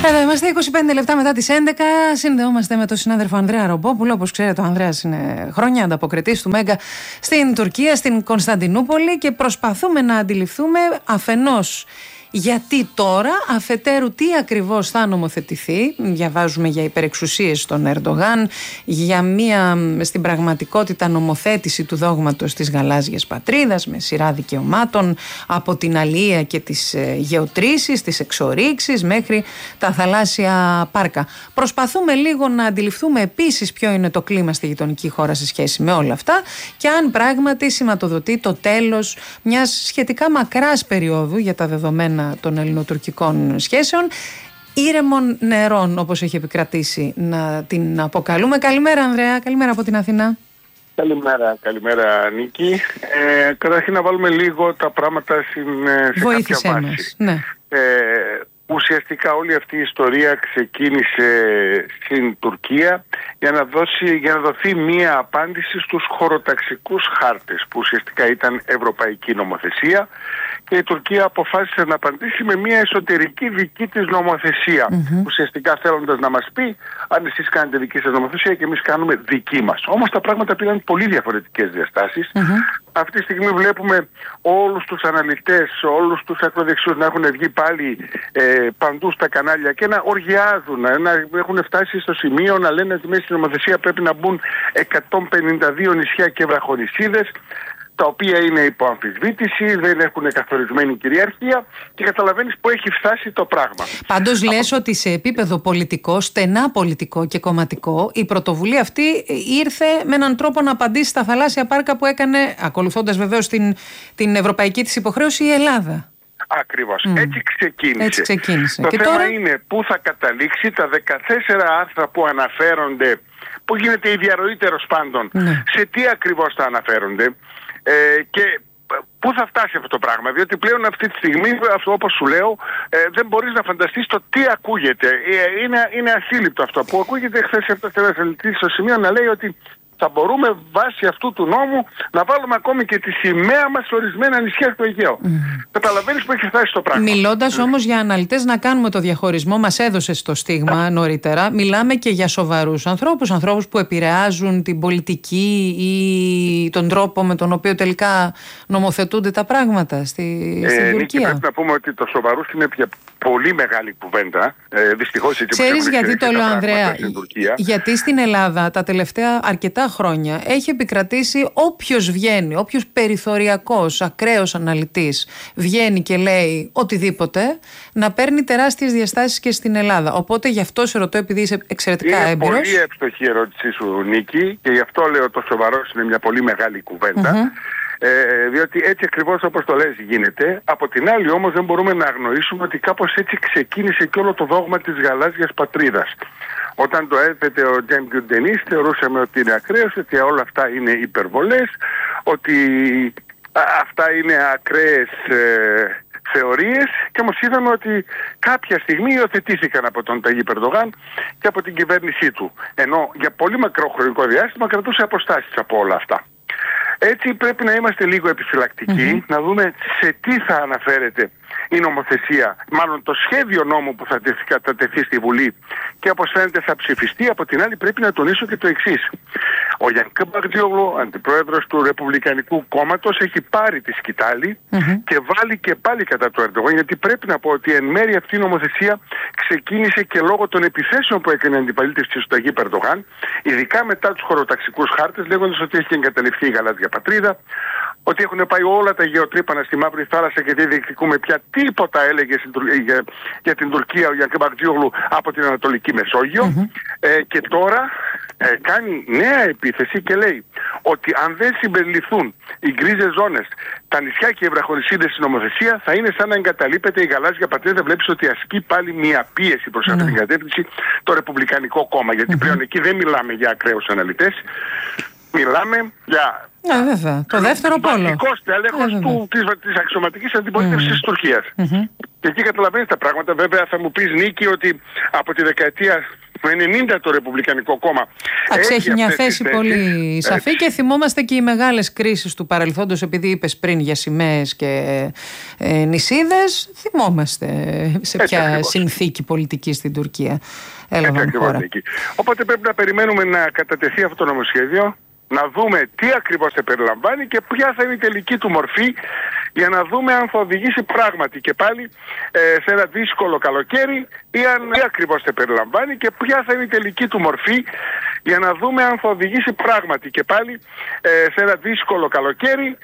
Εδώ είμαστε 25 λεπτά μετά τις 11. Συνδεόμαστε με τον συνάδελφο Ανδρέα Ρομπόπουλο. Όπως ξέρετε, ο Ανδρέας είναι χρόνια ανταποκριτής του Μέγκα στην Τουρκία, στην Κωνσταντινούπολη, και προσπαθούμε να αντιληφθούμε αφενός γιατί τώρα, αφετέρου τι ακριβώς θα νομοθετηθεί. Διαβάζουμε για υπερεξουσίες των Ερντογάν, για μία στην πραγματικότητα νομοθέτηση του δόγματος της γαλάζιας πατρίδας με σειρά δικαιωμάτων, από την αλεία και τις γεωτρήσεις, τις εξορίξεις μέχρι τα θαλάσσια πάρκα. Προσπαθούμε λίγο να αντιληφθούμε επίσης ποιο είναι το κλίμα στη γειτονική χώρα σε σχέση με όλα αυτά και αν πράγματι σηματοδοτεί το τέλος μιας σχετικά μακράς περίοδου για τα δεδομένα των ελληνοτουρκικών σχέσεων, ήρεμων νερών, όπως έχει επικρατήσει να την αποκαλούμε. Καλημέρα Ανδρέα, καλημέρα από την Αθηνά. Καλημέρα Νίκη. Καταρχήν να βάλουμε λίγο τα πράγματα σε Βοήθησέ κάποια βάση. Μας, ναι. Ουσιαστικά όλη αυτή η ιστορία ξεκίνησε στην Τουρκία για να δοθεί μία απάντηση στους χωροταξικούς χάρτες που ουσιαστικά ήταν ευρωπαϊκή νομοθεσία και η Τουρκία αποφάσισε να απαντήσει με μία εσωτερική δική της νομοθεσία. Ουσιαστικά θέλοντας να μας πει αν εσείς κάνετε δική σας νομοθεσία και εμείς κάνουμε δική μας. Όμως τα πράγματα πήραν πολύ διαφορετικές διαστάσεις. Αυτή τη στιγμή βλέπουμε όλους τους αναλυτές, όλους τους ακροδεξιούς να έχουν βγει πάλι παντού στα κανάλια και να οργιάζουν, να έχουν φτάσει στο σημείο να λένε ότι μέσα στην νομοθεσία πρέπει να μπουν 152 νησιά και βραχονησίδες, τα οποία είναι υπό αμφισβήτηση, δεν έχουν καθορισμένη κυριαρχία και καταλαβαίνεις που έχει φτάσει το πράγμα. Πάντως λες ότι σε επίπεδο πολιτικό, στενά πολιτικό και κομματικό, η πρωτοβουλία αυτή ήρθε με έναν τρόπο να απαντήσει στα θαλάσσια πάρκα που έκανε, ακολουθώντας βεβαίως την ευρωπαϊκή της υποχρέωση, η Ελλάδα. Ακριβώς. Έτσι ξεκίνησε. Το και θέμα τώρα είναι πού θα καταλήξει τα 14 άρθρα που αναφέρονται, που γίνεται η διαρροή τέλος πάντων, σε τι ακριβώς θα αναφέρονται και πού θα φτάσει αυτό το πράγμα. Διότι πλέον αυτή τη στιγμή, αυτό όπως σου λέω, δεν μπορείς να φανταστείς το τι ακούγεται. Είναι ασύλληπτο αυτό που ακούγεται. Χθες έφτασε ένας αναλυτής στο σημείο να λέει ότι θα μπορούμε βάσει αυτού του νόμου να βάλουμε ακόμη και τη σημαία μας σε ορισμένα νησιά του Αιγαίου. Καταλαβαίνεις που έχει φτάσει το πράγμα. Μιλώντας όμως για αναλυτές, να κάνουμε το διαχωρισμό, μας έδωσες το στίγμα νωρίτερα. Μιλάμε και για σοβαρούς ανθρώπους που επηρεάζουν την πολιτική ή τον τρόπο με τον οποίο τελικά νομοθετούνται τα πράγματα στην Τουρκία. Πρέπει να πούμε ότι το σοβαρούς είναι πια πολύ μεγάλη κουβέντα. Δυστυχώς έτσι. Ξέρεις γιατί το λέω, Ανδρέα? Γιατί στην Ελλάδα τα τελευταία αρκετά χρόνια έχει επικρατήσει όποιος βγαίνει, όποιος περιθωριακός, ακραίος αναλυτής βγαίνει και λέει οτιδήποτε, να παίρνει τεράστιες διαστάσεις και στην Ελλάδα. Οπότε γι' αυτό σε ρωτώ, επειδή είσαι εξαιρετικά έμπειρος. Είναι πολύ εύστοχη η ερώτησή σου, Νίκη, και γι' αυτό λέω το σοβαρός είναι μια πολύ μεγάλη κουβέντα. Διότι έτσι ακριβώς όπως το λες γίνεται. Από την άλλη όμως δεν μπορούμε να αγνοήσουμε ότι κάπως έτσι ξεκίνησε και όλο το δόγμα της γαλάζιας πατρίδας. Όταν το έθετε ο Τζέιμς Γκιουντενής θεωρούσαμε ότι είναι ακραίος, ότι όλα αυτά είναι υπερβολές, ότι αυτά είναι ακραίες θεωρίες, και όμως είδαμε ότι κάποια στιγμή υιοθετήθηκαν από τον Ταγίπ Ερντογάν και από την κυβέρνησή του. Ενώ για πολύ μακρό χρονικό διάστημα κρατούσε αποστάσεις από όλα αυτά. Έτσι πρέπει να είμαστε λίγο επιφυλακτικοί, να δούμε σε τι θα αναφέρεται η νομοθεσία, μάλλον το σχέδιο νόμου που θα κατατεθεί στη Βουλή και όπως φαίνεται θα ψηφιστεί. Από την άλλη πρέπει να τονίσω και το εξής. Ο Γιάννη Μπαγτζιόγλου, αντιπρόεδρος του Ρεπουμπλικανικού Κόμματος, έχει πάρει τη σκητάλη και βάλει και πάλι κατά του Ερντογάν, γιατί πρέπει να πω ότι εν μέρει αυτή η νομοθεσία ξεκίνησε και λόγω των επιθέσεων που έκανε η αντιπαλίτευση του Ταγίπ Ερντογάν, ειδικά μετά τους χωροταξικούς χάρτες, λέγοντας ότι έχει εγκαταλειφθεί η γαλάζια πατρίδα, ότι έχουν πάει όλα τα γεωτρύπανα στη Μαύρη Θάλασσα και δεν διεκδικούμε πια τίποτα, έλεγε για την Τουρκία ο Γιάννη Μπαγτζιόγλου, από την Ανατολική Μεσόγειο. Και τώρα κάνει νέα επίθεση και λέει ότι αν δεν συμπεριληφθούν οι γκρίζες ζώνες, τα νησιά και οι βραχονησίδες στην νομοθεσία, θα είναι σαν να εγκαταλείπεται η γαλάζια πατρίδα. Βλέπεις ότι ασκεί πάλι μια πίεση προς αυτή την κατεύθυνση το Ρεπουμπλικανικό Κόμμα. Γιατί πλέον εκεί δεν μιλάμε για ακραίους αναλυτές, μιλάμε για το δεύτερο πόλο. Βασικός τέλεχος της αξιωματικής αντιπολίτευσης της Τουρκίας. Και εκεί καταλαβαίνεις τα πράγματα. Βέβαια θα μου πεις, Νίκη, ότι από τη δεκαετία Το 90 το Ρεπουμπλικανικό Κόμμα έχει μια θέση πολύ σαφή και θυμόμαστε και οι μεγάλες κρίσεις του παρελθόντος, επειδή είπες πριν για σημαίες και νησίδες, θυμόμαστε σε ποια συνθήκη πολιτική στην Τουρκία έλαβαν χώρα. Οπότε πρέπει να περιμένουμε να κατατεθεί αυτό το νομοσχέδιο, να δούμε τι ακριβώς θα περιλαμβάνει και ποια θα είναι η τελική του μορφή, για να δούμε αν θα οδηγήσει πράγματι και πάλι σε ένα δύσκολο καλοκαίρι, ή αν τι ακριβώς θα περιλαμβάνει και ποια θα είναι η τελική του μορφή, για να δούμε αν θα οδηγήσει πράγματι και πάλι σε ένα δύσκολο καλοκαίρι,